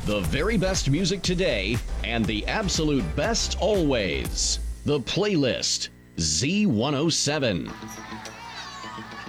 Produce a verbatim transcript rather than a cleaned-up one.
The very best music today and the absolute best always. The Playlist, Z one oh seven.